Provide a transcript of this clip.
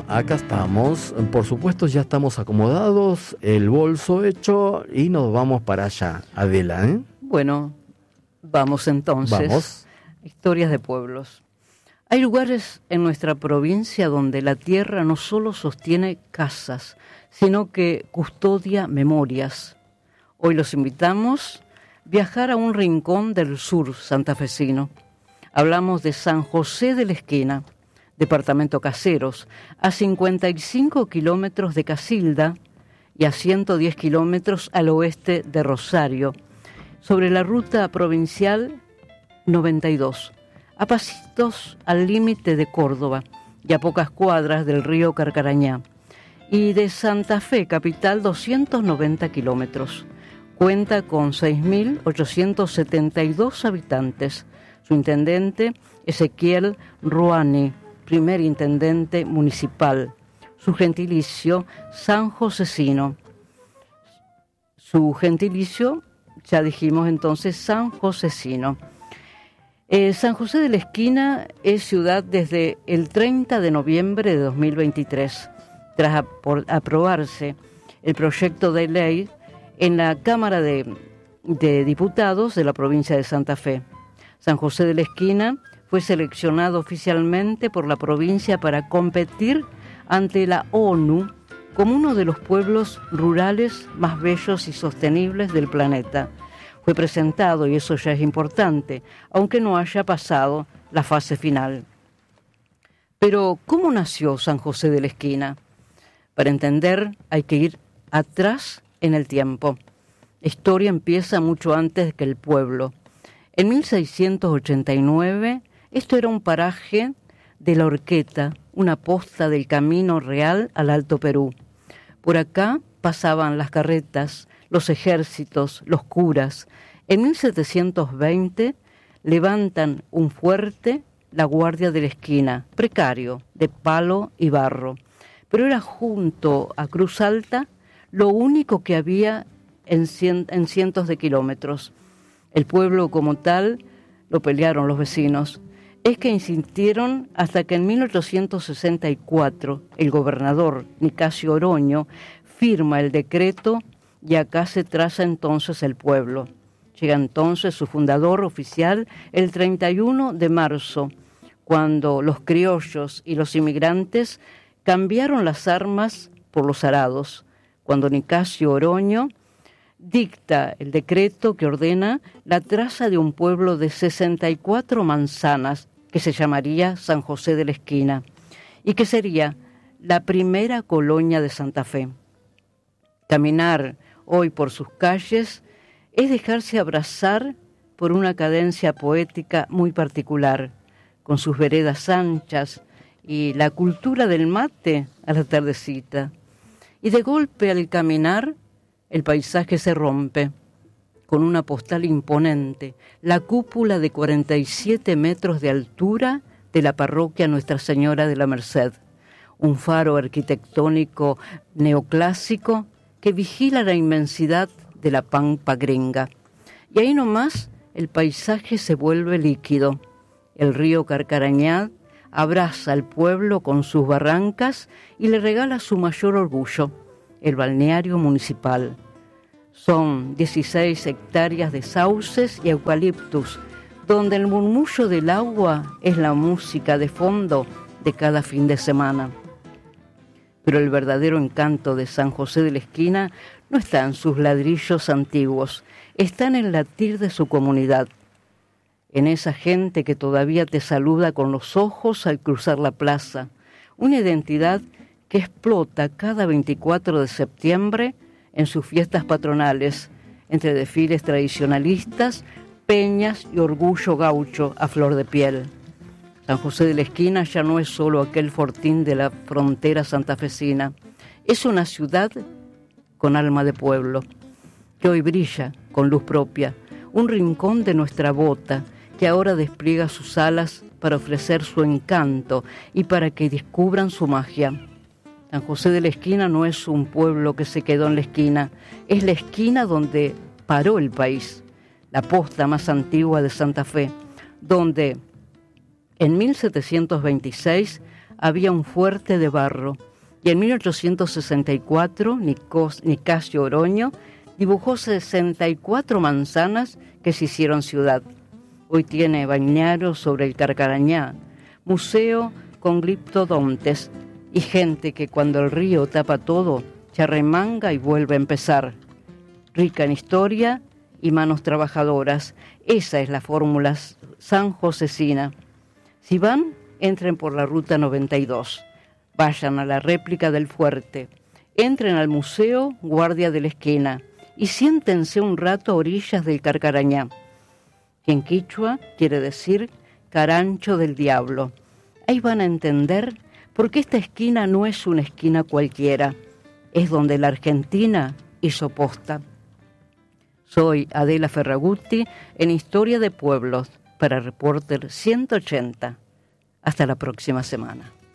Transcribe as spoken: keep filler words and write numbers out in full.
acá estamos. Por supuesto, ya estamos acomodados, el bolso hecho y nos vamos para allá. Adela, ¿eh? Bueno, vamos entonces. Vamos. Historias de pueblos. Hay lugares en nuestra provincia donde la tierra no solo sostiene casas, sino que custodia memorias. Hoy los invitamos a viajar a un rincón del sur santafesino. Hablamos de San José de la Esquina, departamento Caseros, a cincuenta y cinco kilómetros de Casilda y a ciento diez kilómetros al oeste de Rosario, sobre la ruta provincial noventa y dos, a pasitos al límite de Córdoba y a pocas cuadras del río Carcarañá, y de Santa Fe, capital, doscientos noventa kilómetros. Cuenta con seis mil ochocientos setenta y dos habitantes. Su intendente, Ezequiel Ruani, primer intendente municipal. Su gentilicio, San Josecino. Su gentilicio, ya dijimos entonces, San Josecino. Eh, San José de la Esquina es ciudad desde el treinta de noviembre de dos mil veintitrés, tras apor- aprobarse el proyecto de ley en la Cámara de, de Diputados de la provincia de Santa Fe. San José de la Esquina fue seleccionado oficialmente por la provincia para competir ante la ONU como uno de los pueblos rurales más bellos y sostenibles del planeta. Fue presentado, y eso ya es importante, aunque no haya pasado la fase final. Pero, ¿cómo nació San José de la Esquina? Para entender hay que ir atrás en el tiempo. La historia empieza mucho antes que el pueblo. En mil seiscientos ochenta y nueve, esto era un paraje de la Horqueta, una posta del Camino Real al Alto Perú. Por acá pasaban las carretas, los ejércitos, los curas. En mil setecientos veinte levantan un fuerte, la Guardia de la Esquina, precario, de palo y barro. Pero era junto a Cruz Alta lo único que había en, cien, en cientos de kilómetros. El pueblo como tal lo pelearon los vecinos. Es que insistieron hasta que en mil ochocientos sesenta y cuatro el gobernador Nicasio Oroño firma el decreto y acá se traza entonces el pueblo. Llega entonces su fundador oficial el treinta y uno de marzo, cuando los criollos y los inmigrantes cambiaron las armas por los arados, cuando Nicasio Oroño dicta el decreto que ordena la traza de un pueblo de sesenta y cuatro manzanas que se llamaría San José de la Esquina y que sería la primera colonia de Santa Fe. Caminar hoy por sus calles es dejarse abrazar por una cadencia poética muy particular, con sus veredas anchas y la cultura del mate a la tardecita. Y de golpe al caminar, el paisaje se rompe con una postal imponente, la cúpula de cuarenta y siete metros de altura de la parroquia Nuestra Señora de la Merced, un faro arquitectónico neoclásico que vigila la inmensidad de la pampa gringa. Y ahí nomás el paisaje se vuelve líquido. El río Carcarañá abraza al pueblo con sus barrancas y le regala su mayor orgullo, el balneario municipal. Son dieciséis hectáreas de sauces y eucaliptus, donde el murmullo del agua es la música de fondo de cada fin de semana. Pero el verdadero encanto de San José de la Esquina no está en sus ladrillos antiguos, está en el latir de su comunidad, en esa gente que todavía te saluda con los ojos al cruzar la plaza, una identidad que explota cada veinticuatro de septiembre en sus fiestas patronales, entre desfiles tradicionalistas, peñas y orgullo gaucho a flor de piel. San José de la Esquina ya no es solo aquel fortín de la frontera santafesina, es una ciudad con alma de pueblo, que hoy brilla con luz propia, un rincón de nuestra bota, que ahora despliega sus alas para ofrecer su encanto y para que descubran su magia. San José de la Esquina no es un pueblo que se quedó en la esquina, es la esquina donde paró el país, la posta más antigua de Santa Fe, donde en mil setecientos veintiséis había un fuerte de barro. Y en mil ochocientos sesenta y cuatro, Nicos, Nicasio Oroño dibujó sesenta y cuatro manzanas que se hicieron ciudad. Hoy tiene balneario sobre el Carcarañá, museo con gliptodontes y gente que cuando el río tapa todo, se arremanga y vuelve a empezar. Rica en historia y manos trabajadoras. Esa es la fórmula sanjosecina. Si van, entren por la ruta noventa y dos. Vayan a la réplica del fuerte. Entren al museo Guardia de la Esquina y siéntense un rato a orillas del Carcarañá, que en quichua quiere decir carancho del diablo. Ahí van a entender por qué esta esquina no es una esquina cualquiera. Es donde la Argentina hizo posta. Soy Adela Ferragutti en Historia de Pueblos para Reporter ciento ochenta. Hasta la próxima semana.